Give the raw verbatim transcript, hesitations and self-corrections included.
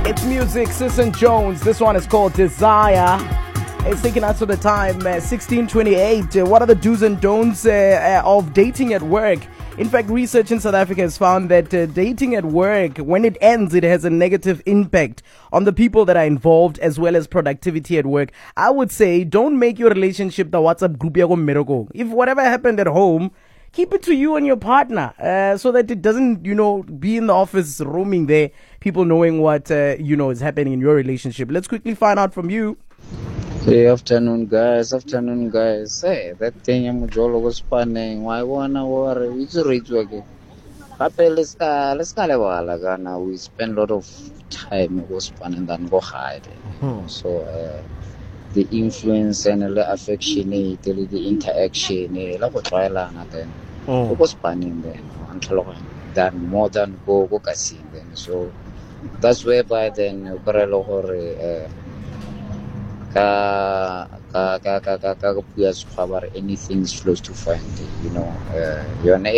It's music, Sisson Jones. This one is called Desire. It's taking us to the time, uh, sixteen twenty-eight. Uh, what are the do's and don'ts uh, uh, of dating at work? In fact, research in South Africa has found that uh, dating at work, when it ends, it has a negative impact on the people that are involved as well as productivity at work. I would say don't make your relationship the WhatsApp group ya go mmereko. If whatever happened at home, keep it to you and your partner uh, so that it doesn't, you know, be in the office roaming there, people knowing what, uh, you know, is happening in your relationship. Let's quickly find out from you. Hey, afternoon, guys. Afternoon, guys. Hey, that thing I'm jolo was spanning. Why wanna worry? It's a rich again. Let's go. Let's go. Now we spend a lot of time go spanning than go hide. Hmm. So uh, the influence and the affection, the, the interaction, la go try la na then. Oh. Go spanning then until than more than go go casing then. So that's whereby then barelo hore. Ka ka ka ka ka ka anything is close to find, you know, uh, you're